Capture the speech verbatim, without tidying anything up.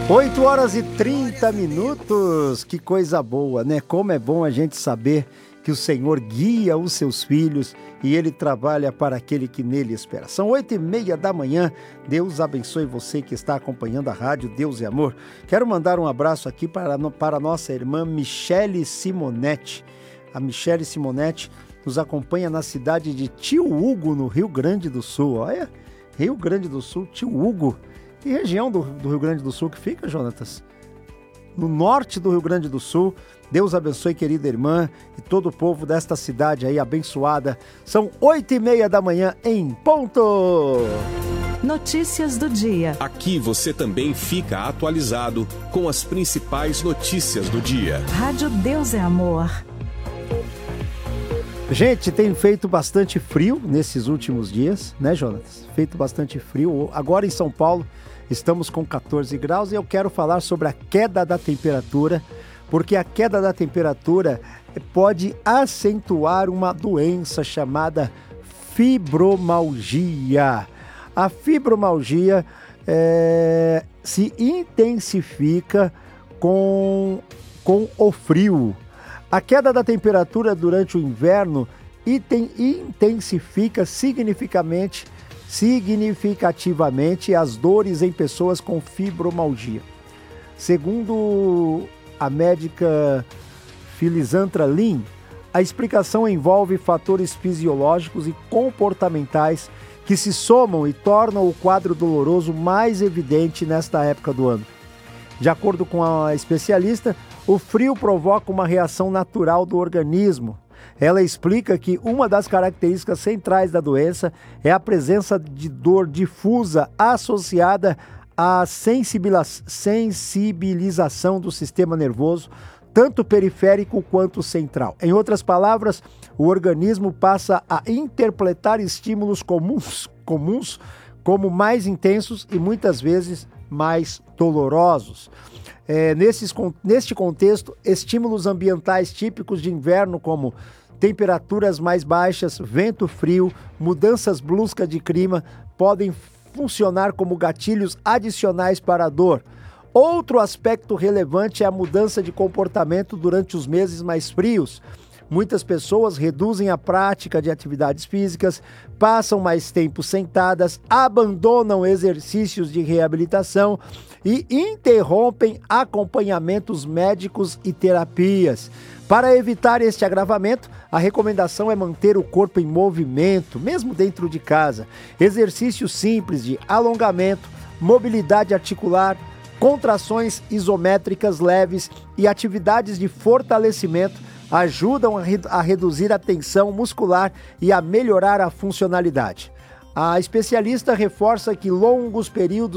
oito horas e trinta minutos, que coisa boa, né? Como é bom a gente saber que o Senhor guia os seus filhos e Ele trabalha para aquele que nele espera. São oito e meia da manhã, Deus abençoe você que está acompanhando a rádio Deus e Amor. Quero mandar um abraço aqui para, para a nossa irmã Michele Simonetti. A Michele Simonetti nos acompanha na cidade de Tio Hugo, no Rio Grande do Sul. Olha, Rio Grande do Sul, Tio Hugo. Que região do, do Rio Grande do Sul que fica, Jonatas? No norte do Rio Grande do Sul. Deus abençoe, querida irmã, e todo o povo desta cidade aí abençoada. São oito e meia da manhã em ponto. Notícias do dia. Aqui você também fica atualizado com as principais notícias do dia. Rádio Deus é Amor. Gente, tem feito bastante frio nesses últimos dias, né, Jonatas? Feito bastante frio. Agora em São Paulo estamos com catorze graus e eu quero falar sobre a queda da temperatura, porque a queda da temperatura pode acentuar uma doença chamada fibromialgia. A fibromialgia é, se intensifica com, com o frio. A queda da temperatura durante o inverno intensifica significativamente, significativamente as dores em pessoas com fibromialgia. Segundo a médica Filisandra Lin, a explicação envolve fatores fisiológicos e comportamentais que se somam e tornam o quadro doloroso mais evidente nesta época do ano. De acordo com a especialista, o frio provoca uma reação natural do organismo. Ela explica que uma das características centrais da doença é a presença de dor difusa associada à sensibilização do sistema nervoso, tanto periférico quanto central. Em outras palavras, o organismo passa a interpretar estímulos comuns, comuns como mais intensos e muitas vezes mais dolorosos. É, nesses, neste contexto, estímulos ambientais típicos de inverno, como temperaturas mais baixas, vento frio, mudanças bruscas de clima, podem funcionar como gatilhos adicionais para a dor. Outro aspecto relevante é a mudança de comportamento durante os meses mais frios. Muitas pessoas reduzem a prática de atividades físicas, passam mais tempo sentadas, abandonam exercícios de reabilitação e interrompem acompanhamentos médicos e terapias. Para evitar este agravamento, a recomendação é manter o corpo em movimento, mesmo dentro de casa. Exercícios simples de alongamento, mobilidade articular, contrações isométricas leves e atividades de fortalecimento ajudam a, re- a reduzir a tensão muscular e a melhorar a funcionalidade. A especialista reforça que longos períodos